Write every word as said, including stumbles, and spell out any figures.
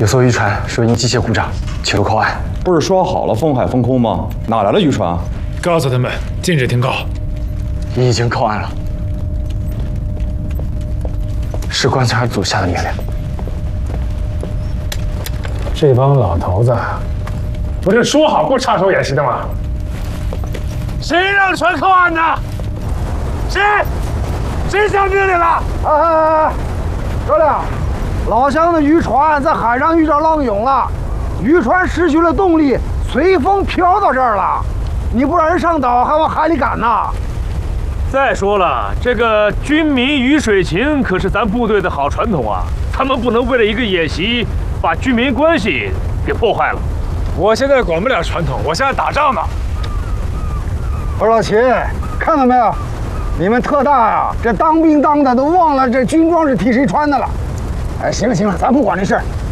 有艘渔船说因机械故障企图靠岸。 不是说好了封海封空吗？哪来的渔船？ 告诉他们禁止停靠。 已经靠岸了，是观察组下的命令。 这帮老头子，不是说好不插手演习的吗？谁让船靠岸的？谁？谁下命令了？ 哎哎哎！周亮，老乡的渔船在海上遇着浪涌了，渔船失去了动力，随风飘到这儿了。你不让人上岛，还往海里赶呢？ 再说了，这个军民鱼水情可是咱部队的好传统啊，他们不能为了一个演习，把军民关系给破坏了。 我现在管不了传统，我现在打仗呢。 我说老秦，看到没有？你们特大呀，这当兵当的都忘了这军装是替谁穿的了。哎，行了行了，咱不管这事儿，